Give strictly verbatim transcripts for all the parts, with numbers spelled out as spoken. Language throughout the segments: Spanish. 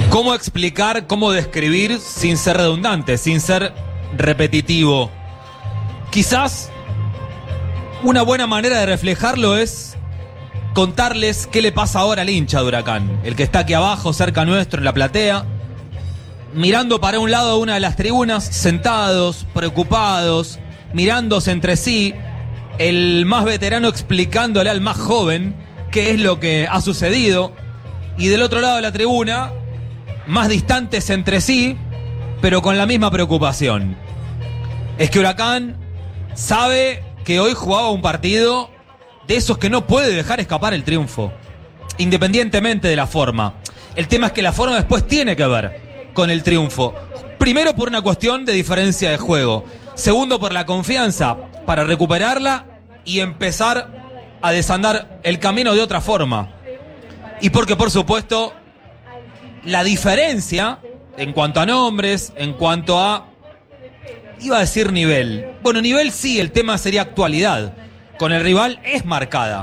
¿Cómo explicar, cómo describir sin ser redundante, sin ser repetitivo? Quizás una buena manera de reflejarlo es contarles qué le pasa ahora al hincha de Huracán, el que está aquí abajo, cerca nuestro, en la platea, mirando para un lado de una de las tribunas, sentados, preocupados, mirándose entre sí, el más veterano explicándole al más joven qué es lo que ha sucedido, y del otro lado de la tribuna, más distantes entre sí, pero con la misma preocupación. Es que Huracán sabe que hoy jugaba un partido de esos que no puede dejar escapar el triunfo, independientemente de la forma. El tema es que la forma después tiene que ver con el triunfo. Primero por una cuestión de diferencia de juego. Segundo por la confianza para recuperarla y empezar a desandar el camino de otra forma. Y porque por supuesto la diferencia en cuanto a nombres, en cuanto a, iba a decir nivel. Bueno, nivel sí, el tema sería actualidad. Con el rival es marcada.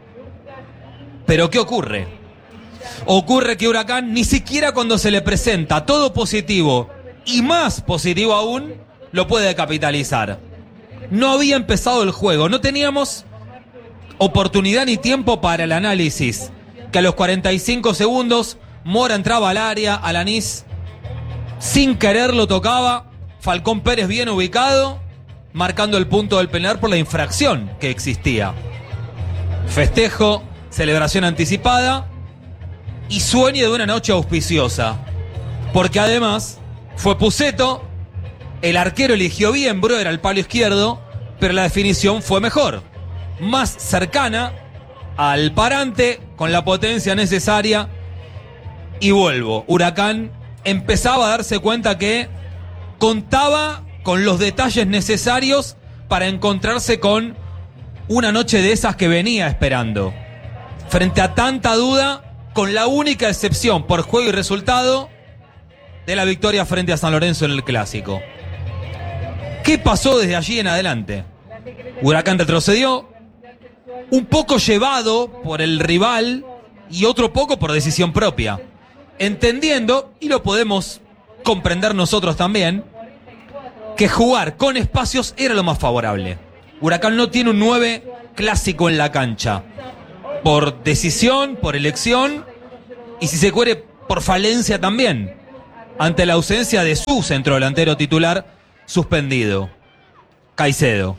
Pero ¿qué ocurre? Ocurre que Huracán ni siquiera cuando se le presenta todo positivo y más positivo aún, lo puede capitalizar. No había empezado el juego, no teníamos oportunidad ni tiempo para el análisis. Que a los cuarenta y cinco segundos Mora entraba al área, Alanís sin querer lo tocaba, Falcón Pérez bien ubicado, marcando el punto del penal por la infracción que existía. Festejo, celebración anticipada y sueño de una noche auspiciosa. Porque además fue Pusetto, el arquero eligió bien, brother, al palo izquierdo, pero la definición fue mejor, más cercana al parante, con la potencia necesaria. Y vuelvo, Huracán empezaba a darse cuenta que contaba con los detalles necesarios para encontrarse con una noche de esas que venía esperando. Frente a tanta duda, con la única excepción por juego y resultado de la victoria frente a San Lorenzo en el Clásico. ¿Qué pasó desde allí en adelante? Huracán retrocedió, un poco llevado por el rival y otro poco por decisión propia, entendiendo, y lo podemos comprender nosotros también, que jugar con espacios era lo más favorable. Huracán no tiene un nueve clásico en la cancha, por decisión, por elección, y si se quiere, por falencia también, ante la ausencia de su centrodelantero titular suspendido, Caicedo.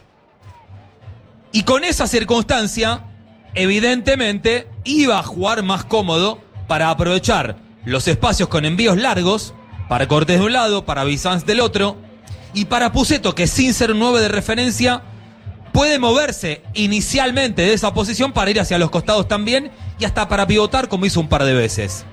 Y con esa circunstancia, evidentemente, iba a jugar más cómodo para aprovechar los espacios con envíos largos, para Cortés de un lado, para Bizanz del otro, y para Pusetto, que sin ser un nueve de referencia, puede moverse inicialmente de esa posición para ir hacia los costados también, y hasta para pivotar como hizo un par de veces.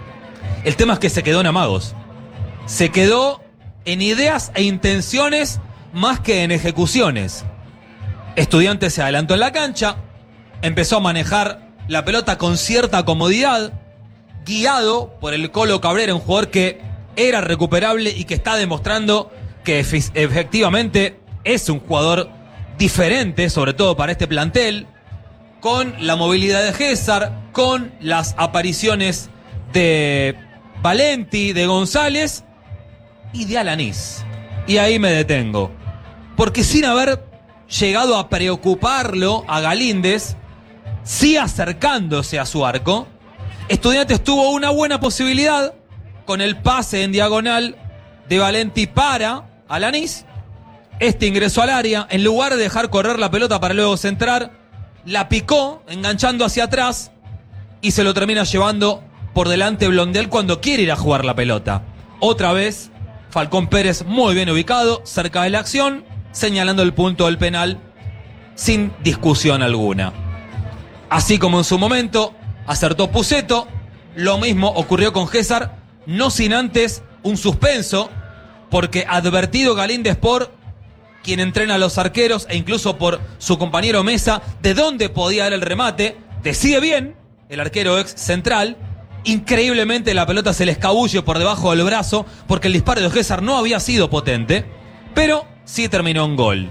El tema es que se quedó en amagos. Se quedó en ideas e intenciones más que en ejecuciones. Estudiantes se adelantó en la cancha, empezó a manejar la pelota con cierta comodidad, guiado por el Colo Cabrera, un jugador que era recuperable y que está demostrando que efectivamente es un jugador diferente, sobre todo para este plantel, con la movilidad de Gésar, con las apariciones de Valenti, de González y de Alanís. Y ahí me detengo, porque sin haber llegado a preocuparlo a Galíndez, sí acercándose a su arco, Estudiantes tuvo una buena posibilidad con el pase en diagonal de Valenti para Alanís. Este ingresó al área, en lugar de dejar correr la pelota para luego centrar, la picó enganchando hacia atrás y se lo termina llevando por delante Blondel cuando quiere ir a jugar la pelota. Otra vez Falcón Pérez muy bien ubicado, cerca de la acción, señalando el punto del penal sin discusión alguna. Así como en su momento acertó Pusetto, lo mismo ocurrió con Gésar, no sin antes un suspenso, porque advertido Galíndez por quien entrena a los arqueros e incluso por su compañero Mesa de dónde podía dar el remate, decide bien el arquero ex central. Increíblemente la pelota se le escabulle por debajo del brazo porque el disparo de Gésar no había sido potente, pero sí terminó en gol.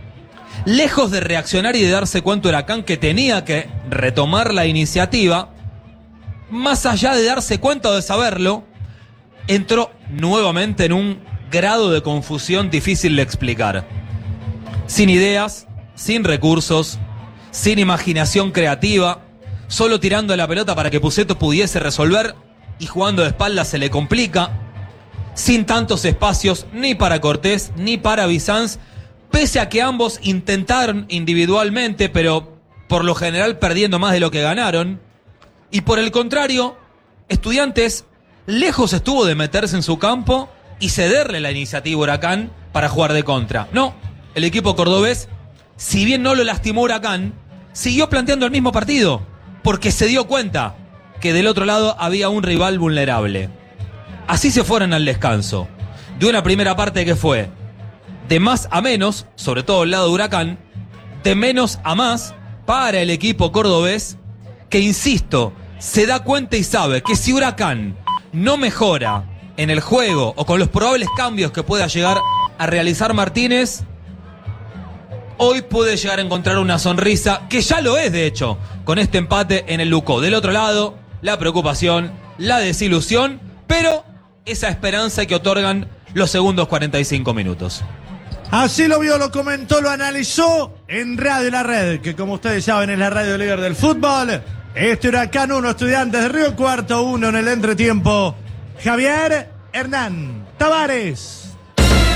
Lejos de reaccionar y de darse cuenta Huracán que tenía que retomar la iniciativa, más allá de darse cuenta o de saberlo, entró nuevamente en un grado de confusión difícil de explicar. Sin ideas, sin recursos, sin imaginación creativa, solo tirando la pelota para que Pusetto pudiese resolver y jugando de espaldas se le complica, sin tantos espacios ni para Cortés ni para Bizanz, pese a que ambos intentaron individualmente, pero por lo general perdiendo más de lo que ganaron. Y por el contrario, Estudiantes lejos estuvo de meterse en su campo y cederle la iniciativa a Huracán para jugar de contra. No, el equipo cordobés, si bien no lo lastimó Huracán, siguió planteando el mismo partido, porque se dio cuenta que del otro lado había un rival vulnerable. Así se fueron al descanso, de una primera parte que fue de más a menos, sobre todo el lado de Huracán, de menos a más para el equipo cordobés, que insisto, se da cuenta y sabe que si Huracán no mejora en el juego o con los probables cambios que pueda llegar a realizar Martínez, hoy puede llegar a encontrar una sonrisa, que ya lo es de hecho, con este empate en el Luco. Del otro lado, la preocupación, la desilusión, pero esa esperanza que otorgan los segundos cuarenta y cinco minutos. Así lo vio, lo comentó, lo analizó en Radio La Red, que como ustedes saben es la radio líder del fútbol. Este Huracán uno, Estudiantes de Río Cuarto uno en el entretiempo. Javier Hernán Tavares.